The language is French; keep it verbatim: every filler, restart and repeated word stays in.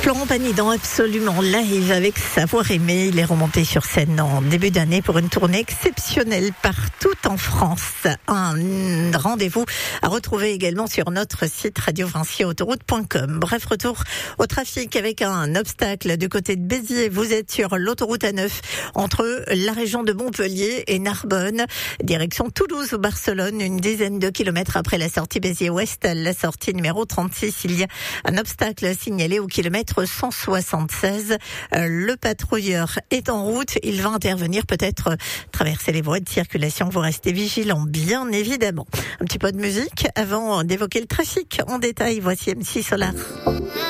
Florent Pagny dans Absolument Live avec Savoir Aimer. Il est remonté sur scène en début d'année pour une tournée exceptionnelle partout en France. Un rendez-vous à retrouver également sur notre site radio francilier autoroute point com. Bref, retour au trafic avec un obstacle du côté de Béziers. Vous êtes sur l'autoroute A neuf entre la région de Montpellier et Narbonne, direction Toulouse ou Barcelone, une dizaine de kilomètres après la sortie Béziers-Ouest, la sortie numéro trente-six. Il y a un obstacle signalé au kilomètre cent soixante-seize. Le patrouilleur est en route. Il va intervenir, peut-être traverser les voies de circulation. Vous restez vigilants, bien évidemment. Un petit peu de musique avant d'évoquer le trafic en détail. Voici M C Solar.